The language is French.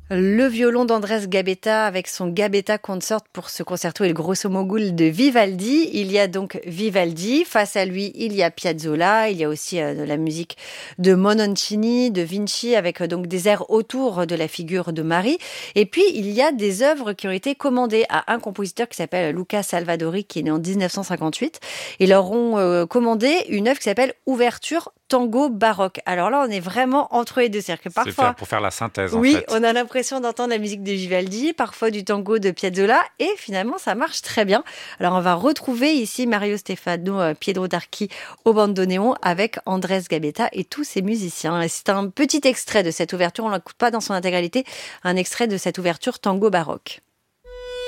Le violon d'Andrés Gabetta avec son Gabetta Consort pour ce concerto et le Grosso Mogul de Vivaldi. Il y a donc Vivaldi, face à lui il y a Piazzolla, il y a aussi de la musique de Mononcini, de Vinci avec donc des airs autour de la figure de Marie. Et puis il y a des œuvres qui ont été commandées à un compositeur qui s'appelle Luca Salvadori qui est né en 1958. Ils leur ont commandé une œuvre qui s'appelle Ouverture tango baroque. Alors là, on est vraiment entre les deux. C'est-à-dire que parfois, pour faire la synthèse, oui, en fait. on a l'impression d'entendre la musique de Vivaldi, parfois du tango de Piazzolla, et finalement, ça marche très bien. Alors, on va retrouver ici Mario Stefano Piedro-Darchi au bandoneon avec Andrés Gabetta et tous ses musiciens. Et c'est un petit extrait de cette ouverture, on ne l'écoute pas dans son intégralité, un extrait de cette ouverture tango baroque.